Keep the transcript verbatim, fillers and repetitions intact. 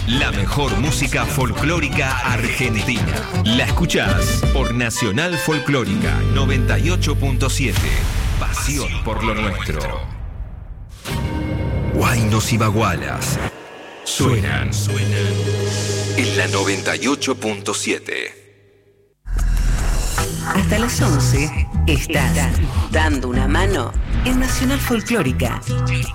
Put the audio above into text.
La mejor música folclórica argentina. La escuchás por Nacional Folclórica noventa y ocho punto siete. Pasión por lo nuestro. Huaynos y bagualas suenan, suenan en la noventa y ocho punto siete. Hasta las once estás dando una mano en Nacional Folclórica.